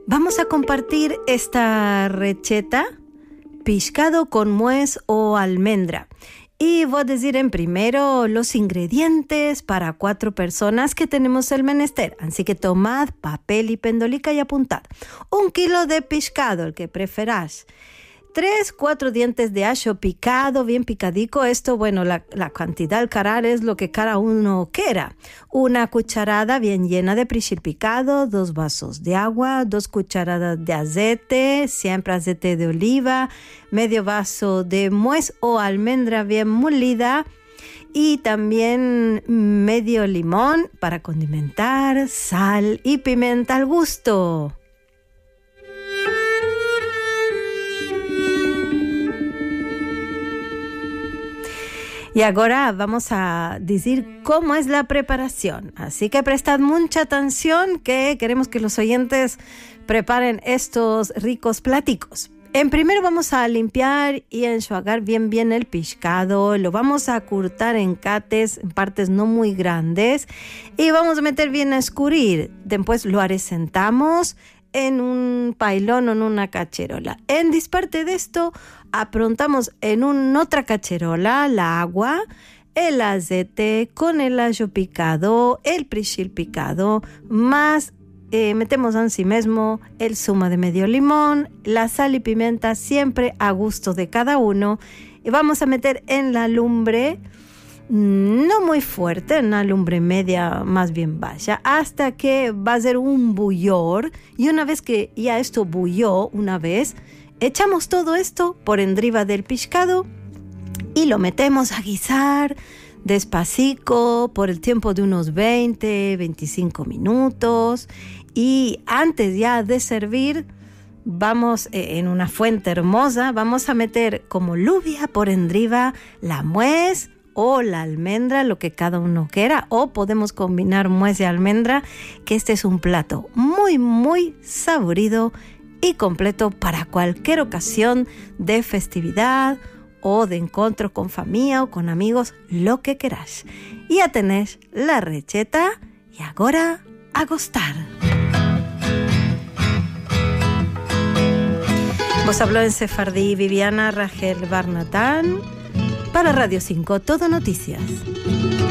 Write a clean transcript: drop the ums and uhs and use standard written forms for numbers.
Vamos a compartir esta receta, pescado con nuez o almendra. Y voy a decir en primero los ingredientes para 4 personas que tenemos el menester. Así que tomad papel y pendolica y apuntad. 1 kilo de pescado, el que preferás. 3-4 dientes de ajo picado, bien picadico. Esto, bueno, la cantidad al carar es lo que cada uno quiera. 1 cucharada bien llena de perejil picado, 2 vasos de agua, 2 cucharadas de aceite, siempre aceite de oliva, medio vaso de nuez o almendra bien molida y también medio limón para condimentar, sal y pimienta al gusto. Y ahora vamos a decir cómo es la preparación. Así que prestad mucha atención que queremos que los oyentes preparen estos ricos platicos. En primero vamos a limpiar y enjuagar bien el pescado. Lo vamos a cortar en cates, en partes no muy grandes. Y vamos a meter bien a escurrir. Después lo arecentamos en un pailón o en una cacerola. En disparte de esto, aprontamos en otra cacerola la agua, el aceite con el ajo picado, el perejil picado, más metemos así mismo el zumo de medio limón, la sal y pimienta siempre a gusto de cada uno. Y vamos a meter en la lumbre, no muy fuerte, una lumbre media más bien baja, hasta que va a ser un bullor. Y una vez que ya esto bulló una vez, echamos todo esto por encima del pescado y lo metemos a guisar despacito por el tiempo de unos 20-25 minutos. Y antes ya de servir, vamos en una fuente hermosa, vamos a meter como lluvia por encima la nuez o la almendra, lo que cada uno quiera, o podemos combinar nuez y almendra, que este es un plato muy saborido y completo para cualquier ocasión de festividad o de encuentro con familia o con amigos, lo que queráis. Y ya tenéis la receta y ahora a gustar. Vos habló en sefardí Viviana Rajel Barnatán para Radio 5 Todo Noticias.